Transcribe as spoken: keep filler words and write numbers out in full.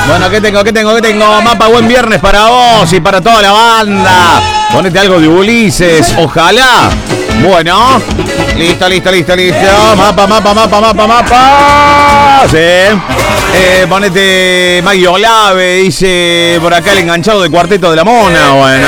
Bueno, ¿qué tengo? ¿Qué tengo? ¿Qué tengo? Mapa, buen viernes para vos y para toda la banda. Ponete algo de Ulises, ojalá. Bueno, listo, listo, listo, listo. Mapa, mapa, mapa, mapa, mapa. Sí. Eh, ponete Maggie Olave, dice por acá el enganchado de Cuarteto de la Mona. Bueno.